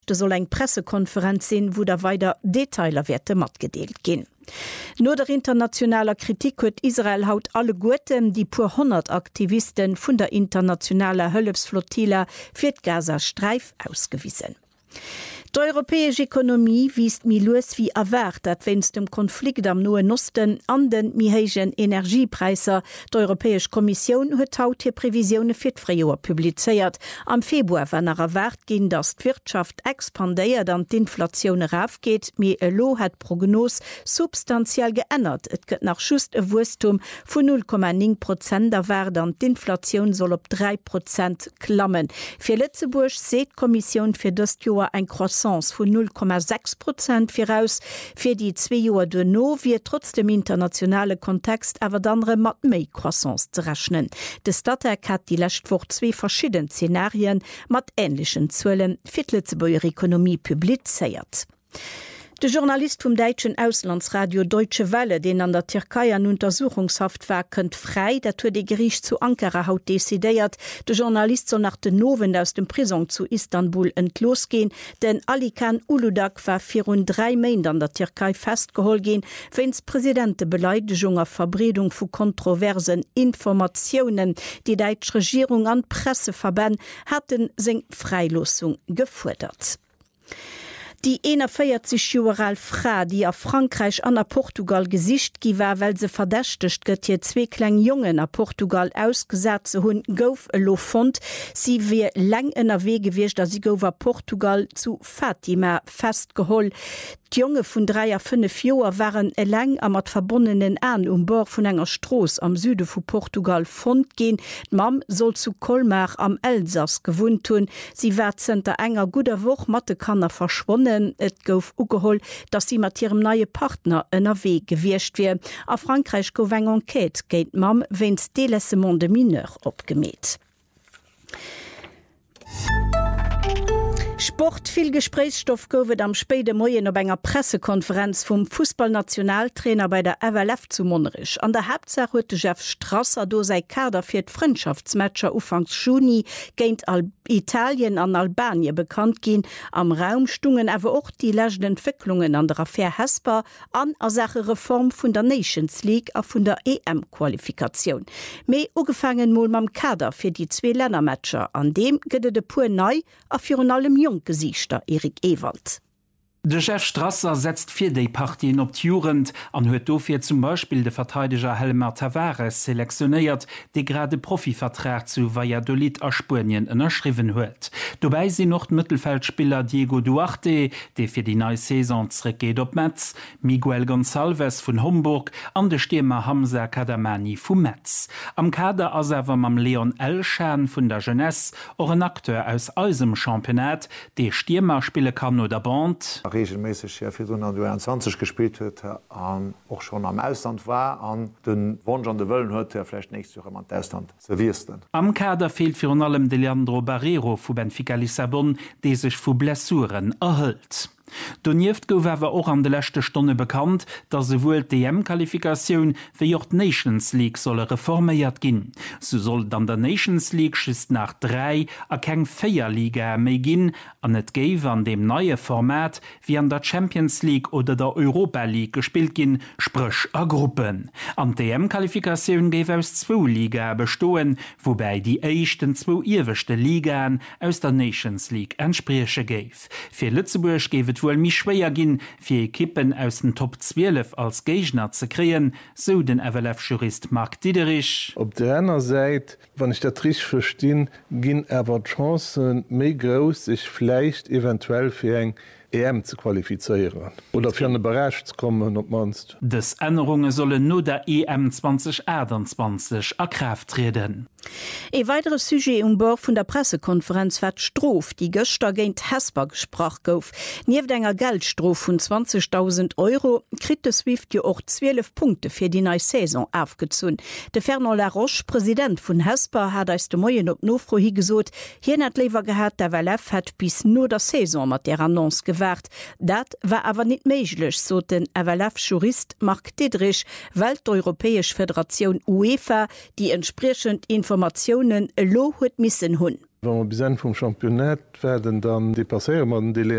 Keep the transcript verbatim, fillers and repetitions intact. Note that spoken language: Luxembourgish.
Donnerchte soll eng Pressekonferenz sinn, wo der weiter Detailerwerte matgedeelt gin. No der internationaler Kritik huet Israel haut alle Gurten, die pur hundert Aktivisten vun der internationaler Hëllefsflottille fir d Gaza-Streif ausgewiesen. Die europäische Ökonomie wiest mi los wie erwartet, wenns dem Konflikt am Nahen Osten an den mihéigen Energiepreiser. Die Europäische Kommission hat haut hier Prävisionen für das Frühjahr publiziert. Am Februar, wenn er erwartet ging, dass die Wirtschaft expandiert und die Inflation raufgeht, mir lo hat Prognose substanziell geändert. Es gibt nach just ein Wachstum von null Komma neun Prozent erwartet und die Inflation soll auf drei Prozent klammen. Für Lützeburg sieht die Kommission für das Jahr ein Croissance von null Komma sechs Prozent voraus. Für die zwei Jahre danach wird trotzdem im internationalen Kontext aber dann mit mehr Croissance zu rechnen. Der Stadtwerk hat die letzte Woche zwei verschiedene Szenarien mit ähnlichen Zahlen für die Lützeburger Ökonomie publiziert. Der Journalist vom deutschen Auslandsradio Deutsche Welle, den an der Türkei an Untersuchungshaft war, könnt frei, dat hue de Gericht zu Ankara haut desideiert. Der Journalist soll nach den Nowen aus dem Prison zu Istanbul entlosgehen, denn Alikan Uludak war vier und drei Monate an der Türkei festgeholt gehen, wenns Präsidente Beleidigung auf Verbreitung von kontroversen Informationen. Die deutsche Regierung an Presseverband hatten seg Freilosung gefordert. Die einundvierzig Jahre alte Frau, die a Frankreich an a Portugal gesicht gi war, weil se verdächtigt gëtt hier zwei kleine Jungen a Portugal ausgesetzt hun gouf lo fond. Sie wie lang in der Weg gewesen, dass sie gouf a Portugal zu Fatima festgeholt. Die Junge von drei a fünf Jahren waren e lang am mat verbundenen an um Bord von enger Stroß am Süde von Portugal fond gehen. Mam soll zu Colmar am Elsass gewohnt hun. Sie war zenter enger guter Woche Mathe kannner verschwonnen. Et gouf ugeholl, dass sie mat ihrem neue Partner ënner Weg gewircht wie. A Frankreich gouf eng Enquete géint Mam wenns Délaissement de Mineur opgemäht. Sport viel Gesprächsstoff gowet am späte Moien op enger Pressekonferenz vom Fußballnationaltrainer bei der F L F zu Monrich. An der Hauptsache huet Jeff Strasser do sei Kader fir d Freundschaftsmatscher ufangs Juni géint Italien an Albanien bekannt gin. Am Raum stungen awer och die lächten Entwicklungen an der Affäre Hesper an a Sache Reform vun der Nations League a vun der E M-Qualifikation. Mei ugefangen moll mam Kader fir die zwei Lännermatscher, an dem gëtt de puer nei a fir allem Junggesichter Erik Ewald. Der Chef Strasser setzt vier die Partien op Jurend an huet dofir zum Beispiel de Verteidiger Helmer Tavares selektioniert, de gerade Profivertrag zu Valladolid a Spurien ënnerschriven huet. Dobei sie noch Mittelfeldspieler Diego Duarte, de fir die neue Saison zurückgeht op Metz, Miguel Gonçalves von Homburg an de Stürmer Hamza Kadamani vu Metz. Am Kader aserwer mam Leon Elschan vun der Jeunesse or een Akteur aus eusem Championat, de Stürmer spiele kann oder Band, regelmäßig ja, für zwanzig gespielt huet an och schon am Ausland war an den Wunsch an de Wëllen huet er vielleicht nächstes Jahr am Ausland serviersten. Am Kader fehlt für allem de Leandro Barreiro vu Benfica Lissabon, de sich vu Blessuren erhält. Donieft gouf awer auch an de letzte Stunde bekannt, dat sowohl D M-Qualifikation wie auch Nations League solle reformiert gin. So soll dann der Nations League schist nach drei a keng Feierliga méi gin an net géif an dem neue Format wie an der Champions League oder der Europa League gespielt gin, sprich a Gruppen. An D M-Qualifikation géif aus zwo Liga bestoen, wobei die echten zwo irwechte Ligaen aus der Nations League entsprieche géif. Für Lützeburg gévet wohl mich schwer gin, fir Ekippen aus den Top zwölf als Gegner zu kreen, so den F L F-Jurist Marc Diederich. Op der einer Seite, wenn ich das richtig verstehe, gin aber Chancen méi groß, sich vielleicht eventuell für eng E M zu qualifizieren oder für eine Bereich zu kommen, ob manst. Des Änderungen sollen nur der E M zwanzig einundzwanzig a Kraft treten. E weiteres Sujet um Bord vun der Pressekonferenz wat Strof, die Göster géint Hesper gesprach gouf. Nieef enger Geldstrof vun zwanzigtausend Euro krit de Swift jo och zwölf Punkte fir die neue Saison aufgezun. De Fernand Laroche, Präsident vun Hesper, hat als de Moien op Nofro hi gesot, hier net lewer gehät, der W L F hat bis nur der Saison mat der Annonce gewährt. Dat war awer net méiglech, so den F L F-Jurist Marc Diederich, Welteuropäesch Föderation UEFA, die entsprechend Informationen lo huet missen hunn. Wenn wir bis vom Championat werden, dann die Passagiere